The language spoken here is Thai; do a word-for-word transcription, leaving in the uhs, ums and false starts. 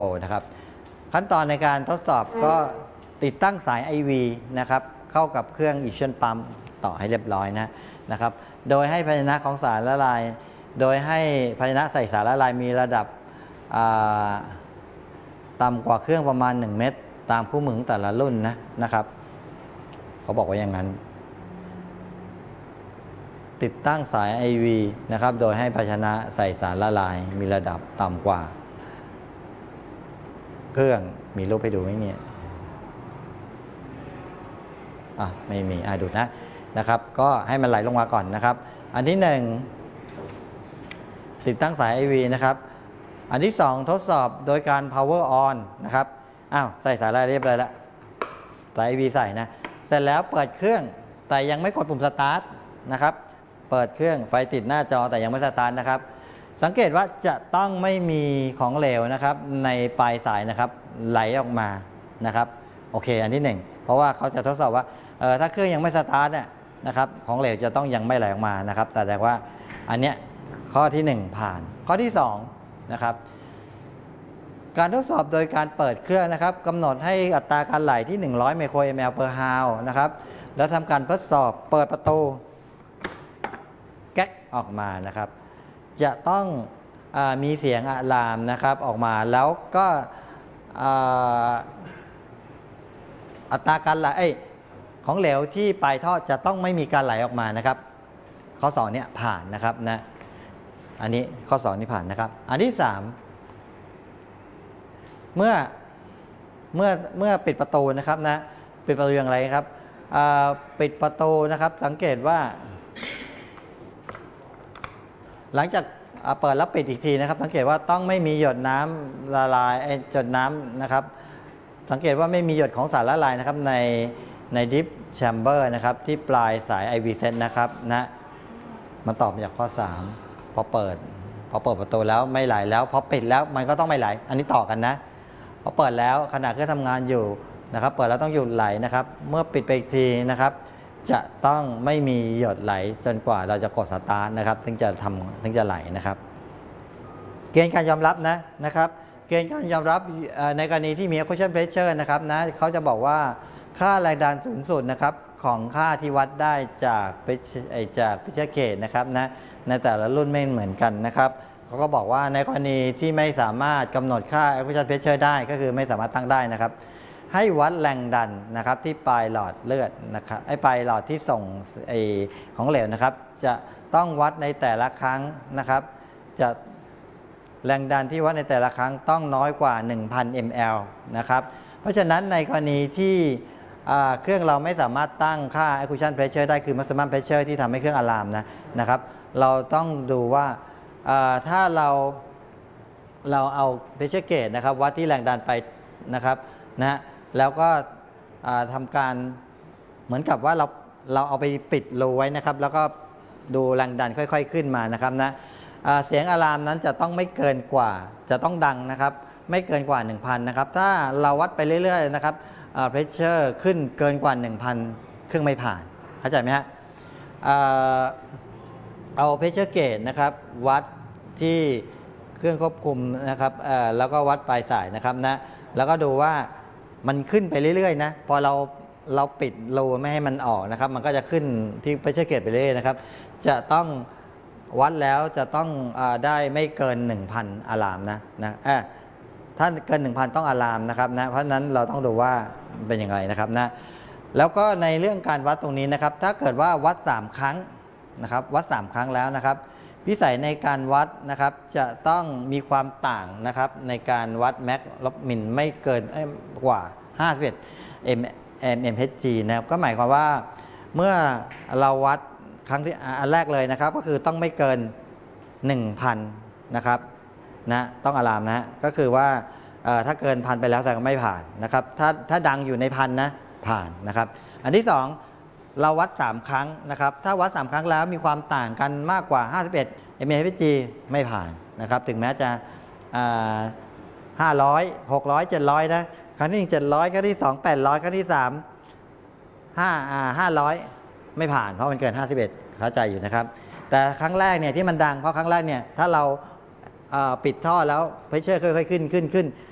โอ้นะครับขั้นตอนในการทดสอบก็ติดตั้งสาย ไอ วี นะครับเข้ากับเครื่อง Ion Pump ต่อให้เรียบร้อยนะนะครับโดยให้ภาชนะของสารละลายโดยให้ภาชนะใส่สารละลายมีระดับต่ำกว่าเครื่องประมาณหนึ่งเมตรตามคู่มือแต่ละรุ่นนะนะครับเขาบอกว่าอย่างนั้นติดตั้งสาย ไอ วี นะครับโดยให้ภาชนะใส่สารละลายมีระดับต่ำกว่าเครื่องมีรูปให้ดูไหมเนี่ยอ่ะไม่มีอ่ะดูนะนะครับก็ให้มันไหลลงมาก่อนนะครับอันที่หนึ่งติดตั้งสาย ไอ วี นะครับอันที่สองทดสอบโดยการ power on นะครับอ้าวใส่สายอะไรเรียบร้อยแล้วสาย ไอ วี ใส่นะเสร็จแล้วเปิดเครื่องแต่ยังไม่กดปุ่มสตาร์ทนะครับเปิดเครื่องไฟติดหน้าจอแต่ยังไม่สตาร์ทนะครับสังเกตว่าจะต้องไม่มีของเหลวนะครับในปลายสายนะครับไหลออกมานะครับโอเคอันที่หนึ่งเพราะว่าเขาจะทดสอบว่าเออถ้าเครื่องยังไม่สตาร์ทเนี่ยนะครับของเหลวจะต้องยังไม่ไหลออกมานะครับแสดงว่าอันเนี้ยข้อที่หนึ่งผ่านข้อที่สองนะครับการทดสอบโดยการเปิดเครื่องนะครับกำหนดให้อัตราการไหลที่หนึ่งร้อยไมโคร มล per hour นะครับแล้วทำการทดสอบเปิดประตูแก๊กออกมานะครับจะต้องอมีเสียงอะลามนะครับออกมาแล้วก็อัตราการไหลของเหลวที่ปลายท่อจะต้องไม่มีการไหลออกมานะครับข้อสองเนี่ยผ่านนะครับนะอันนี้ข้อสองนี่ผ่านนะครับอันที่สามเมื่อเมื่อเมื่อปิดประตูนะครับนะปิดประตูอย่างไรครับปิดประตูนะครับสังเกตว่าหลังจากเปิดแล้วปิดอีกทีนะครับสังเกตว่าต้องไม่มีหยดน้ำละลายหยดน้ำนะครับสังเกตว่าไม่มีหยดของสารละลายนะครับในในดิฟแชมเบอร์นะครับที่ปลายสาย ไอ วี เซตนะครับนะมันตอบมาจากข้อสามพอเปิดพอเปิดประตูแล้วไม่ไหลแล้วพอปิดแล้วมันก็ต้องไม่ไหลอันนี้ต่อกันนะพอเปิดแล้วขณะเครื่องทำงานอยู่นะครับเปิดแล้วต้องหยุดไหลนะครับเมื่อปิดไปอีกทีนะครับจะต้องไม่มีหยดไหลจนกว่าเราจะกดสตาร์ทนะครับถึงจะทำถึงจะไหลนะครับเกณฑ์การยอมรับนะนะครับเกณฑ์การยอมรับในกรณีที่มี Cushion Pressure นะครับนะเขาจะบอกว่าค่าแรงดันสูงสุดนะครับของค่าที่วัดได้จากจาก Pressure Gauge นะครับนะในแต่ละรุ่นไม่เหมือนกันนะครับเขาก็บอกว่าในกรณีที่ไม่สามารถกำหนดค่า Cushion Pressure ได้ก็คือไม่สามารถตั้งได้นะครับให้วัดแรงดันนะครับที่ปลายหลอดเลือดนะครับไอ้ปลายหลอดที่ส่งไอ้ของเหลวนะครับจะต้องวัดในแต่ละครั้งนะครับจะแรงดันที่วัดในแต่ละครั้งต้องน้อยกว่า หนึ่งพัน มิลลิลิตร นะครับเพราะฉะนั้นในกรณีที่เครื่องเราไม่สามารถตั้งค่า Cushion Pressure ได้คือ Maximum Pressure ที่ทำให้เครื่องอะลามนะนะครับเราต้องดูว่าถ้าเราเราเอา Pressure Gauge นะครับวัดที่แรงดันไปนะครับนะแล้วก็ทำการเหมือนกับว่าเราเราเอาไปปิดรูไว้นะครับแล้วก็ดูแรงดันค่อยๆขึ้นมานะครับนะเสียงอะลามนั้นจะต้องไม่เกินกว่าจะต้องดังนะครับไม่เกินกว่า หนึ่งพัน นะครับถ้าเราวัดไปเรื่อยๆนะครับเพรสเชอร์ขึ้นเกินกว่า หนึ่งพัน เครื่องไม่ผ่านเข้าใจไหมฮะเอาเพรสเชอร์เกจนะครับวัดที่เครื่องควบคุมนะครับแล้วก็วัดปลายสายนะครับนะแล้วก็ดูว่ามันขึ้นไปเรื่อยๆนะพอเราเราปิดรูไม่ให้มันออกนะครับมันก็จะขึ้นที่เพรสเชอร์เกจไปเรื่อยๆนะครับจะต้องวัดแล้วจะต้องอได้ไม่เกิน หนึ่งพัน อะลามนะนะถ้าเกิน หนึ่งพัน ต้องอะลามนะครับนะเพราะฉะนั้นเราต้องดูว่าเป็นอย่างไรนะครับนะแล้วก็ในเรื่องการวัดตรงนี้นะครับถ้าเกิดว่าวัดสามครั้งนะครับวัดสามครั้งแล้วนะครับวิสัยในการวัดนะครับจะต้องมีความต่างนะครับในการวัดแม็กลบมินไม่เกินกว่าห้าสิบเอ็ด มิลลิเมตร นะครับก็หมายความว่าเมื่อเราวัดครั้งที่อันแรกเลยนะครับก็คือต้องไม่เกิน หนึ่งพัน นะครับนะต้องอะลามนะก็คือว่าถ้าเกินพันไปแล้วแสดงว่าไม่ผ่านนะครับถ้าถ้าดังอยู่ในพันนะผ่านนะครับอันที่สองเราวัดสามครั้งนะครับถ้าวัดสามครั้งแล้วมีความต่างกันมากกว่าห้าสิบเอ็ด มิลลิเมตร ไม่ผ่านนะครับถึงแม้จะห้าร้อย หกร้อย เจ็ดร้อยนะครั้งที่หนึ่ง เจ็ดร้อยครั้งที่สอง แปดร้อยครั้งที่สาม ห้า ห้าร้อยไม่ผ่านเพราะมันเกินห้าสิบเอ็ดเข้าใจอยู่นะครับแต่ครั้งแรกเนี่ยที่มันดังเพราะครั้งแรกเนี่ยถ้าเราปิดท่อแล้วเพรสเชอร์ค่อยๆขึ้นขึ้นขึ้น